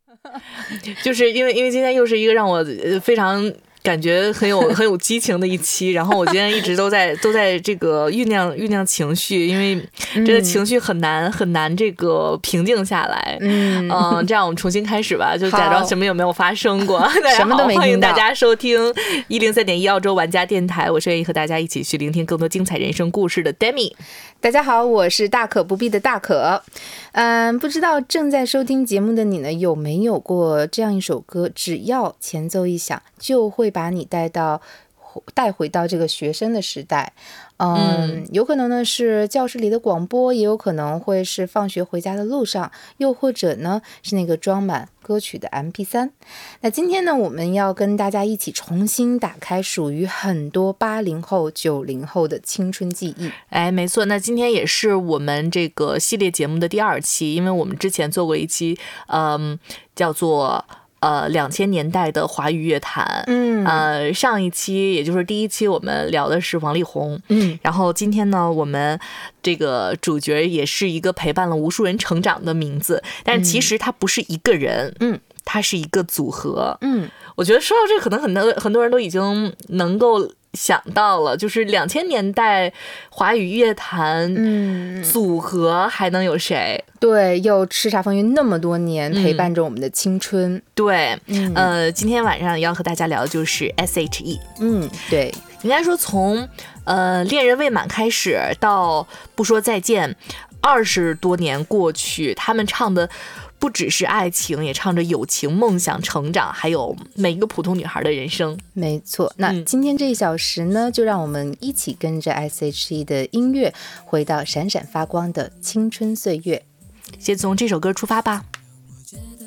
就是因为今天又是一个让我非常感觉很有激情的一期，然后我今天一直都在这个酝酿情绪，因为这个情绪很难这个平静下来。这样我们重新开始吧，就假装什么也没有发生过。 什么都没听到。 欢迎大家收听103.1澳洲玩家电台，我是愿意和大家一起去聆听更多精彩人生故事的 Demi。 大家好，我是大可不必的大可。不知道正在收听节目的你呢，有没有过这样一首歌，只要前奏一响，就会把你带回到这个学生的时代。有可能呢是教室里的广播，也有可能会是放学回家的路上，又或者呢是那个装满歌曲的 MP3。 那今天呢，我们要跟大家一起重新打开属于很多80后90后的青春记忆。 没错，那今天也是我们这个系列节目的第2期，因为我们之前做过一期叫做2000年代的华语乐坛。上一期也就是第1期我们聊的是王力宏。然后今天呢，我们这个主角也是一个陪伴了无数人成长的名字，但是其实他不是一个人。他是一个组合。我觉得说到这，可能很多人都已经能够想到了，就是2000年代华语乐坛组合还能有谁？ 对，又叱咤风云那么多年，陪伴着我们的青春。 对，今天晚上要和大家聊的就是 S.H.E。 对， 应该说从恋人未满开始到不说再见，20多年过去，他们唱的不只是爱情，也唱着友情、梦想、成长，还有每一个普通女孩的人生。 没错，那今天这1小时呢，就让我们一起跟着 S.H.E 的音乐回到闪闪发光的青春岁月。 先从这首歌出发吧。